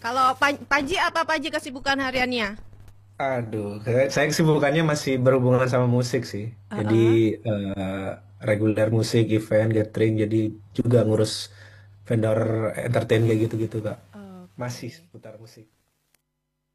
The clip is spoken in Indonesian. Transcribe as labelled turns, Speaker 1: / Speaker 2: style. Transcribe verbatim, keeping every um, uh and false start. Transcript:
Speaker 1: Kalau Pan- Panji apa Panji kesibukan hariannya?
Speaker 2: Aduh, saya saya kesibukannya masih berhubungan sama musik sih. Jadi
Speaker 1: Heeh.
Speaker 2: eh, reguler musik, event, gathering, jadi juga ngurus vendor entertain kayak gitu-gitu, Kak. Masih
Speaker 1: Oke.
Speaker 2: seputar musik.